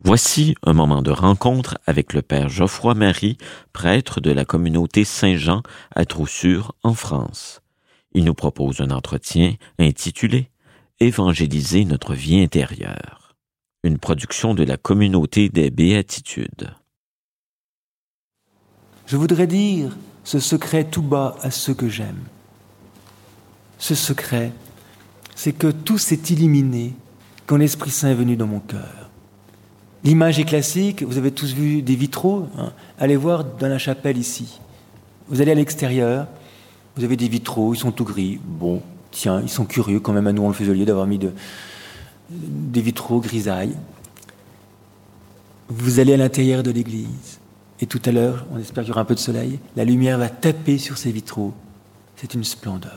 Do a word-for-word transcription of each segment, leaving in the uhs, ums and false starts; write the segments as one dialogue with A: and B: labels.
A: Voici un moment de rencontre avec le père Geoffroy Marie, prêtre de la communauté Saint-Jean à Troussure, en France. Il nous propose un entretien intitulé « Évangéliser notre vie intérieure », une production de la communauté des Béatitudes.
B: Je voudrais dire ce secret tout bas à ceux que j'aime. Ce secret, c'est que tout s'est illuminé quand l'Esprit Saint est venu dans mon cœur. L'image est classique, vous avez tous vu des vitraux, hein. Allez voir dans la chapelle ici. Vous allez à l'extérieur, vous avez des vitraux, ils sont tout gris. Bon, tiens, ils sont curieux quand même, à nous on le faisait d'avoir mis de, des vitraux grisailles. Vous allez à l'intérieur de l'église, et tout à l'heure, on espère qu'il y aura un peu de soleil, la lumière va taper sur ces vitraux. C'est une splendeur.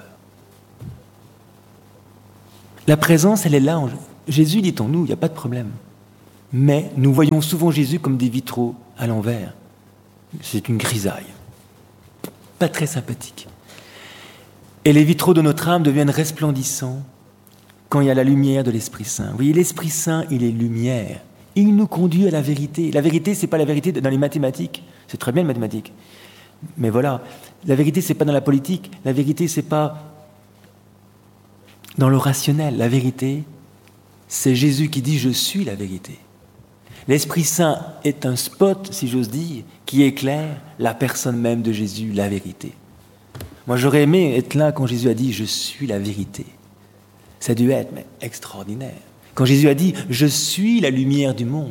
B: La présence, elle est là. Jésus dit en nous, il n'y a pas de problème. Mais nous voyons souvent Jésus comme des vitraux à l'envers. C'est une grisaille. Pas très sympathique. Et les vitraux de notre âme deviennent resplendissants quand il y a la lumière de l'Esprit Saint. Vous voyez, l'Esprit Saint, il est lumière. Il nous conduit à la vérité. La vérité, ce n'est pas la vérité dans les mathématiques. C'est très bien les mathématiques. Mais voilà, la vérité, ce n'est pas dans la politique. La vérité, ce n'est pas dans le rationnel. La vérité, c'est Jésus qui dit « Je suis la vérité ». L'Esprit Saint est un spot, si j'ose dire, qui éclaire la personne même de Jésus, la vérité. Moi, j'aurais aimé être là quand Jésus a dit « Je suis la vérité ». Ça a dû être mais, extraordinaire. Quand Jésus a dit « Je suis la lumière du monde ».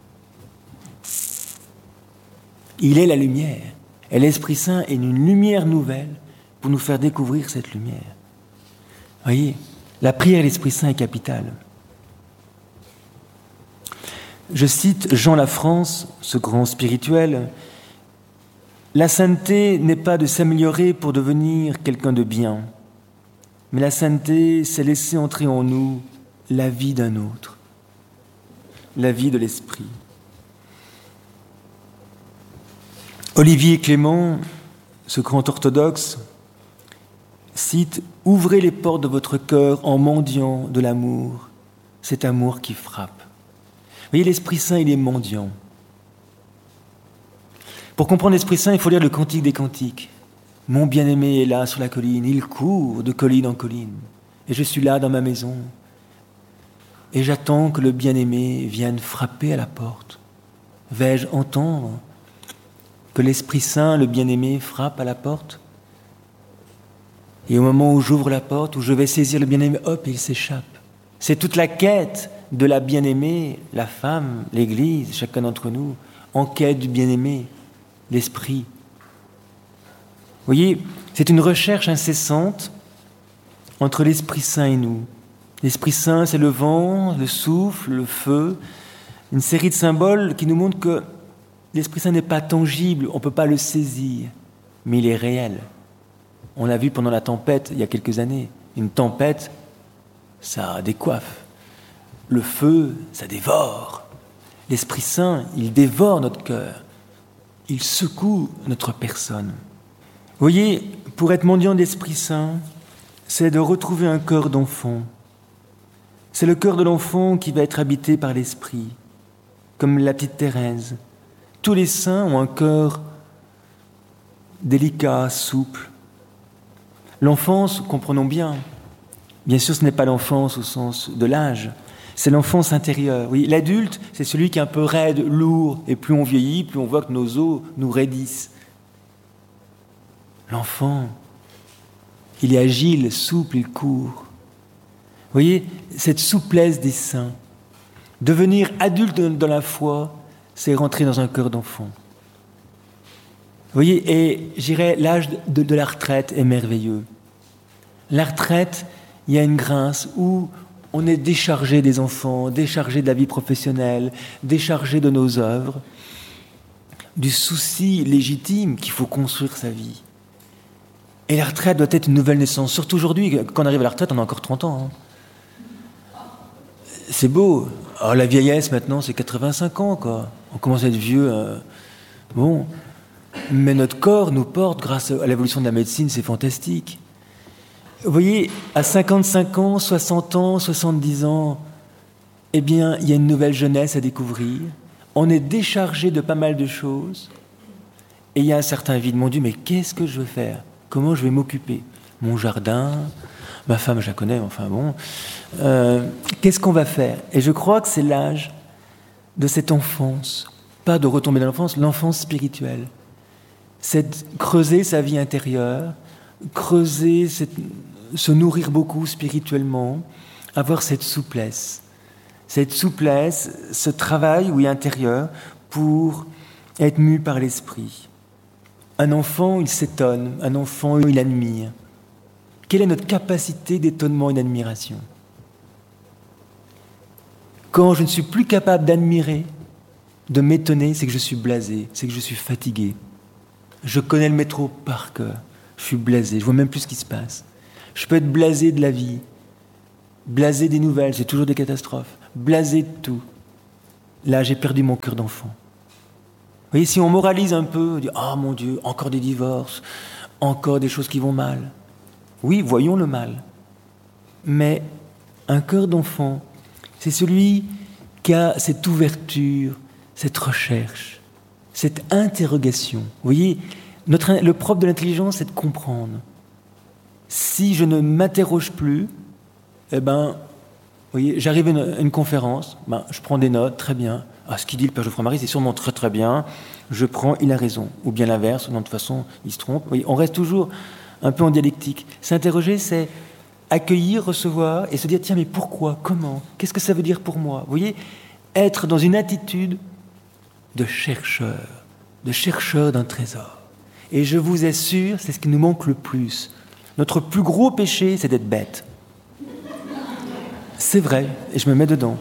B: Il est la lumière. Et l'Esprit Saint est une lumière nouvelle pour nous faire découvrir cette lumière. Vous voyez, la prière de l'Esprit Saint est capitale. Je cite Jean Lafrance, ce grand spirituel. « La sainteté n'est pas de s'améliorer pour devenir quelqu'un de bien, mais la sainteté, c'est laisser entrer en nous la vie d'un autre, la vie de l'esprit. » Olivier Clément, ce grand orthodoxe, cite « Ouvrez les portes de votre cœur en mendiant de l'amour, cet amour qui frappe. » Vous voyez, l'Esprit Saint, il est mendiant. Pour comprendre l'Esprit Saint, il faut lire le Cantique des Cantiques. Mon bien-aimé est là sur la colline, il court de colline en colline. Et je suis là dans ma maison. Et j'attends que le bien-aimé vienne frapper à la porte. Vais-je entendre que l'Esprit Saint, le bien-aimé, frappe à la porte? Et au moment où j'ouvre la porte, où je vais saisir le bien-aimé, hop, il s'échappe. C'est toute la quête de la bien-aimée, la femme, l'Église, chacun d'entre nous, en quête du bien-aimé, l'Esprit. Vous voyez, c'est une recherche incessante entre l'Esprit Saint et nous. L'Esprit Saint, c'est le vent, le souffle, le feu, une série de symboles qui nous montrent que l'Esprit Saint n'est pas tangible, on ne peut pas le saisir, mais il est réel. On l'a vu pendant la tempête, il y a quelques années. Une tempête, ça décoiffe. Le feu, ça dévore. L'Esprit Saint, il dévore notre cœur. Il secoue notre personne. Vous voyez, pour être mendiant d'Esprit Saint, c'est de retrouver un cœur d'enfant. C'est le cœur de l'enfant qui va être habité par l'Esprit, comme la petite Thérèse. Tous les saints ont un cœur délicat, souple. L'enfance, comprenons bien, bien sûr ce n'est pas l'enfance au sens de l'âge, c'est l'enfance intérieure. Oui, l'adulte, c'est celui qui est un peu raide, lourd, et plus on vieillit, plus on voit que nos os nous raidissent. L'enfant, il est agile, souple, il court. Vous voyez, cette souplesse des saints, devenir adulte dans la foi, c'est rentrer dans un cœur d'enfant. Vous voyez, et j'irais, l'âge de, de la retraite est merveilleux. La retraite, il y a une grâce où on est déchargé des enfants, déchargé de la vie professionnelle, déchargé de nos œuvres, du souci légitime qu'il faut construire sa vie. Et la retraite doit être une nouvelle naissance. Surtout aujourd'hui, quand on arrive à la retraite, on a encore trente ans. Hein. C'est beau. Alors, la vieillesse, maintenant, c'est quatre-vingt-cinq ans, quoi. On commence à être vieux. Euh... Bon. Mais notre corps nous porte grâce à l'évolution de la médecine, c'est fantastique. Vous voyez, à cinquante-cinq ans, soixante ans, soixante-dix ans, eh bien, il y a une nouvelle jeunesse à découvrir. On est déchargé de pas mal de choses. Et il y a un certain vide. Mon Dieu, mais qu'est-ce que je veux faire? Comment je vais m'occuper? Mon jardin, ma femme, je la connais, enfin bon. Euh, qu'est-ce qu'on va faire? Et je crois que c'est l'âge de cette enfance. Pas de retomber dans l'enfance, l'enfance spirituelle. C'est creuser sa vie intérieure, creuser, cette, se nourrir beaucoup spirituellement, avoir cette souplesse. Cette souplesse, ce travail, oui, intérieur, pour être mu par l'esprit. Un enfant, il s'étonne. Un enfant, il admire. Quelle est notre capacité d'étonnement et d'admiration? Quand je ne suis plus capable d'admirer, de m'étonner, c'est que je suis blasé, c'est que je suis fatigué. Je connais le métro par cœur. Je suis blasé, je vois même plus ce qui se passe. Je peux être blasé de la vie, blasé des nouvelles, c'est toujours des catastrophes, blasé de tout. Là, j'ai perdu mon cœur d'enfant. Vous voyez, si on moralise un peu, on dit « Ah, mon Dieu, encore des divorces, encore des choses qui vont mal. » Oui, voyons le mal. Mais un cœur d'enfant, c'est celui qui a cette ouverture, cette recherche, cette interrogation. Vous voyez, notre, le propre de l'intelligence, c'est de comprendre. Si je ne m'interroge plus, eh ben, vous voyez, j'arrive à une, une conférence, ben, je prends des notes, très bien. Ah, ce qu'il dit le Père Geoffroy Marie, c'est sûrement très très bien. Je prends, il a raison. Ou bien l'inverse, non, de toute façon, il se trompe. Vous voyez, on reste toujours un peu en dialectique. S'interroger, c'est accueillir, recevoir et se dire, tiens, mais pourquoi? Comment? Qu'est-ce que ça veut dire pour moi? Vous voyez, être dans une attitude de chercheur, de chercheur d'un trésor. Et je vous assure, c'est ce qui nous manque le plus. Notre plus gros péché, c'est d'être bête. C'est vrai, et je me mets dedans.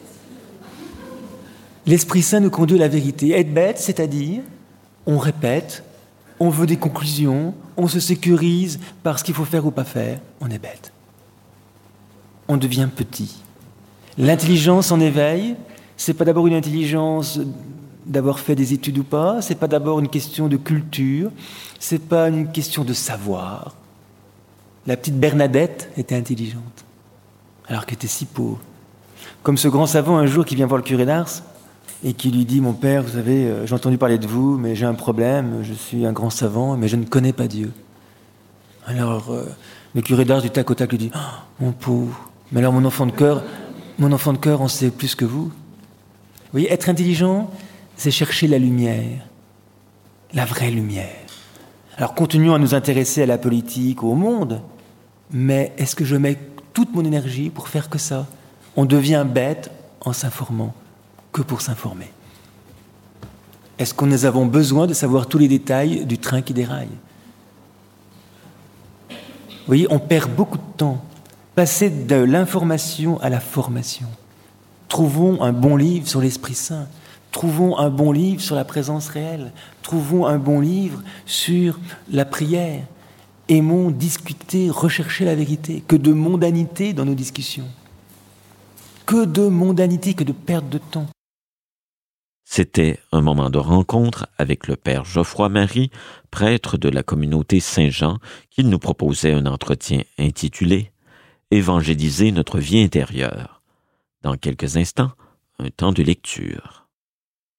B: L'Esprit Saint nous conduit à la vérité. Être bête, c'est-à-dire, on répète, on veut des conclusions, on se sécurise par ce qu'il faut faire ou pas faire, on est bête. On devient petit. L'intelligence en éveil, c'est pas d'abord une intelligence d'avoir fait des études ou pas, c'est pas d'abord une question de culture, c'est pas une question de savoir. La petite Bernadette était intelligente, alors qu'elle était si pauvre. Comme ce grand savant un jour qui vient voir le curé d'Ars et qui lui dit « Mon père, vous savez, euh, j'ai entendu parler de vous, mais j'ai un problème, je suis un grand savant, mais je ne connais pas Dieu. » Alors, euh, le curé d'Ars du tac au tac lui dit oh, « Mon pauvre, mais alors mon enfant de cœur, mon enfant de cœur, on sait plus que vous. » Vous voyez, être intelligent, c'est chercher la lumière, la vraie lumière. Alors, continuons à nous intéresser à la politique, au monde, mais est-ce que je mets toute mon énergie pour faire que ça? On devient bête en s'informant, que pour s'informer. Est-ce que nous avons besoin de savoir tous les détails du train qui déraille? Vous voyez, on perd beaucoup de temps. Passer de l'information à la formation. Trouvons un bon livre sur l'Esprit Saint. Trouvons un bon livre sur la présence réelle. Trouvons un bon livre sur la prière. Aimons discuter, rechercher la vérité. Que de mondanité dans nos discussions. Que de mondanité, que de perte de temps.
A: C'était un moment de rencontre avec le Père Geoffroy Marie, prêtre de la communauté Saint-Jean, qui nous proposait un entretien intitulé « Évangéliser notre vie intérieure ». Dans quelques instants, un temps de lecture.